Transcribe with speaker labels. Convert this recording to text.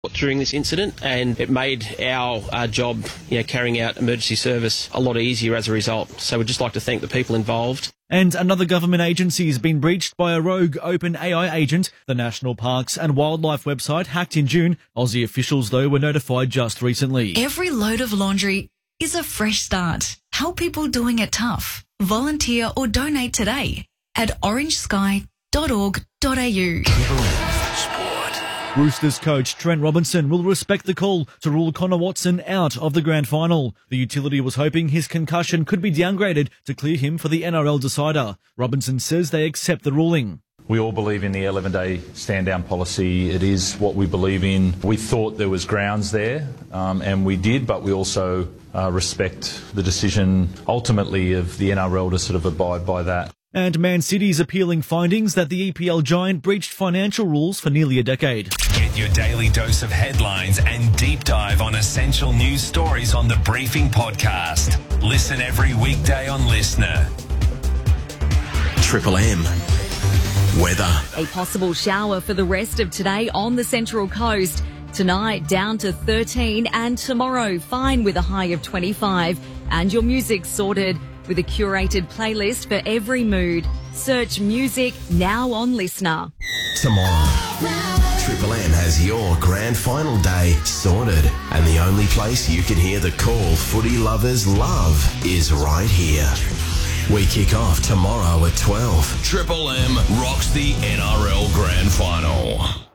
Speaker 1: during this incident, and it made our job, carrying out emergency service a lot easier as a result. So we'd just like to thank the people involved.
Speaker 2: And another government agency has been breached by a rogue OpenAI agent. The National Parks and Wildlife website hacked in June. Aussie officials, though, were notified just recently.
Speaker 3: Every load of laundry is a fresh start. Help people doing it tough. Volunteer or donate today at orangesky.org.au.
Speaker 2: Roosters coach Trent Robinson will respect the call to rule Connor Watson out of the grand final. The utility was hoping his concussion could be downgraded to clear him for the NRL decider. Robinson says they accept the ruling.
Speaker 4: We all believe in the 11-day stand-down policy. It is what we believe in. We thought there was grounds there, and we did, but we also respect the decision ultimately of the NRL to sort of abide by that.
Speaker 2: And Man City's appealing findings that the EPL giant breached financial rules for nearly a decade.
Speaker 5: Get your daily dose of headlines and deep dive on essential news stories on the Briefing Podcast. Listen every weekday on Listener.
Speaker 6: Triple M. Weather.
Speaker 7: A possible shower for the rest of today on the Central Coast. Tonight down to 13 and tomorrow fine with a high of 25. And your music sorted with a curated playlist for every mood. Search music now on Listener.
Speaker 6: Tomorrow, Triple M has your grand final day sorted, and the only place you can hear the call footy lovers love is right here. We kick off tomorrow at 12.
Speaker 5: Triple M rocks the NRL Grand Final.